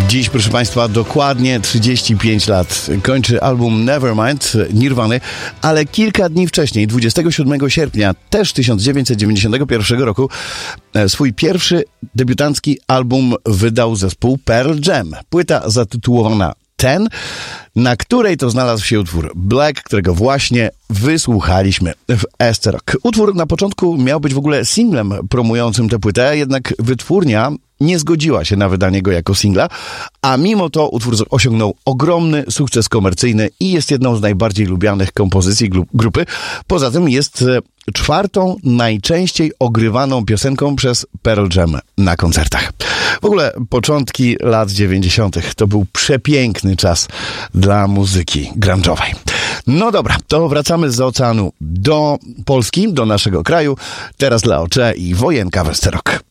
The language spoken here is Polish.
Dziś, proszę Państwa, dokładnie 35 lat kończy album Nevermind Nirvany, ale kilka dni wcześniej, 27 sierpnia też 1991 roku, swój pierwszy debiutancki album wydał zespół Pearl Jam. Płyta zatytułowana Ten, na której to znalazł się utwór Black, którego właśnie wysłuchaliśmy w SC Rock. Utwór na początku miał być w ogóle singlem promującym tę płytę, jednak wytwórnia nie zgodziła się na wydanie go jako singla, a mimo to utwór osiągnął ogromny sukces komercyjny i jest jedną z najbardziej lubianych kompozycji grupy. Poza tym jest czwartą najczęściej ogrywaną piosenką przez Pearl Jam na koncertach. W ogóle początki lat 90. to był przepiękny czas dla muzyki grunge'owej. No dobra, to wracamy z oceanu do Polski, do naszego kraju. Teraz dla Ocze i Wojenka w SC Rock.